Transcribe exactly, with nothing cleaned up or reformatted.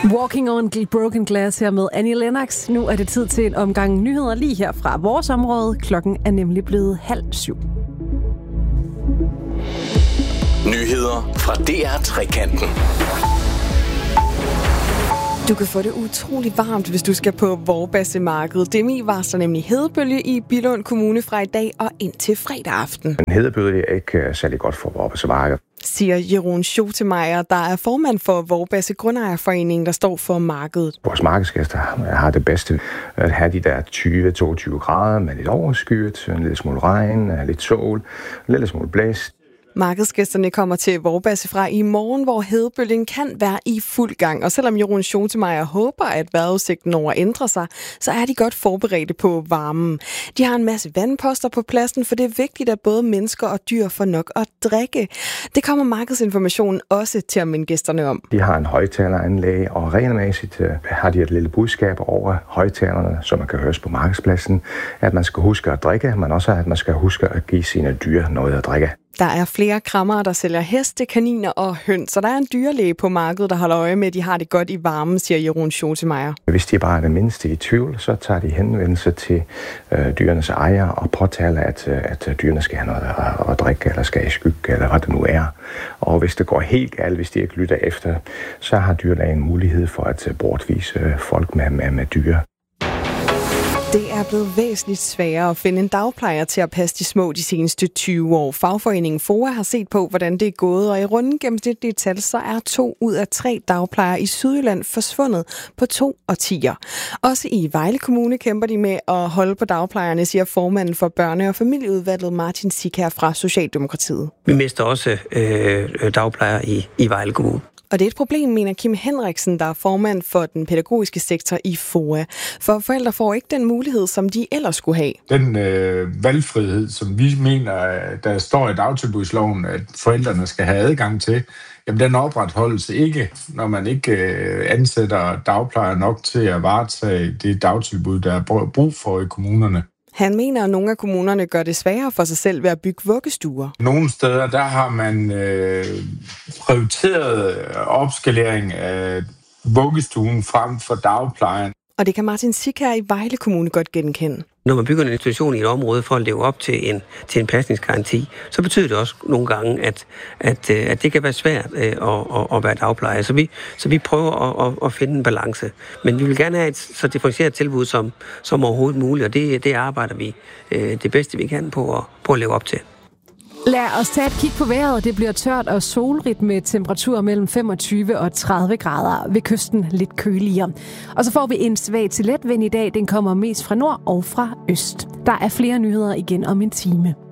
Walking on Broken Glass her med Annie Lennox. Nu er det tid til en omgang nyheder lige her fra vores område. Klokken er nemlig blevet halv syv. Nyheder fra D R Trekanten. Du kan få det utrolig varmt, hvis du skal på Vorbasse-markedet. D M I varsler nemlig hedebølge i Billund Kommune fra i dag og indtil fredag aften. En hedebølge er ikke særlig godt for Vorbasse-markedet, siger Jeroen Schotemeyer, der er formand for Vorbasse Grundejerforening, der står for markedet. Vores markedsgæster har det bedste at have de der tyve til toogtyve grader med lidt overskyet, en lille smule regn, lidt sol, en lille smule blæst. Markedsgæsterne kommer til Vorbasse fra i morgen, hvor hedebølgen kan være i fuld gang. Og selvom Jeroen Schotemeyer håber, at vejrudsigten over ændrer sig, så er de godt forberedte på varmen. De har en masse vandposter på pladsen, for det er vigtigt, at både mennesker og dyr får nok at drikke. Det kommer markedsinformationen også til at minde gæsterne om. De har en højtaleranlæg, og regelmæssigt har de et lille budskab over højtalerne, så man kan høres på markedspladsen, at man skal huske at drikke, men også at man skal huske at give sine dyr noget at drikke. Der er flere krammere, der sælger heste, kaniner og høns, så der er en dyrlæge på markedet, der holder øje med, at de har det godt i varmen, siger Jeroen Schotemeyer. Hvis de bare er det mindste i tvivl, så tager de henvendelse til øh, dyrenes ejer og påtaler, at, at dyrene skal have noget at, at drikke, eller skal i skygge, eller hvad det nu er. Og hvis det går helt galt, hvis de ikke lytter efter, så har dyrlægen mulighed for at bortvise folk med, med, med dyr. Det er blevet væsentligt sværere at finde en dagplejer til at passe de små de seneste tyve år. Fagforeningen FOA har set på, hvordan det er gået, og i runden gennemsnitlige tal, så er to ud af tre dagplejere i Sydjylland forsvundet på to årtier. Også i Vejle Kommune kæmper de med at holde på dagplejerne, siger formanden for børne- og familieudvalget Martin Sikær fra Socialdemokratiet. Vi mister også øh, dagplejere i, i Vejle Kommune. Og det er et problem, mener Kim Henriksen, der er formand for den pædagogiske sektor i FOA. For forældre får ikke den mulighed, som de ellers skulle have. Den øh, valgfrihed, som vi mener, der står i dagtilbudsloven, at forældrene skal have adgang til, jamen den opretholdes ikke, når man ikke øh, ansætter dagplejer nok til at varetage det dagtilbud, der er brug for i kommunerne. Han mener, at nogle af kommunerne gør det sværere for sig selv ved at bygge vuggestuer. Nogle steder, der har man øh, prioriteret opskalering af vuggestuen frem for dagplejen. Og det kan Martin Sikær i Vejle Kommune godt genkende. Når man bygger en institution i et område for at leve op til en, til en pasningsgaranti, så betyder det også nogle gange, at, at, at det kan være svært at, at, at være dagplejer. Så vi, så vi prøver at, at finde en balance. Men vi vil gerne have et så differentieret tilbud som, som overhovedet muligt, og det, det arbejder vi det bedste, vi kan på at, på at leve op til. Lad os tage et kig på vejret. Det bliver tørt og solrigt med temperaturer mellem femogtyve og tredive grader. Ved kysten lidt køligere. Og så får vi en svag til let vind i dag. Den kommer mest fra nord og fra øst. Der er flere nyheder igen om en time.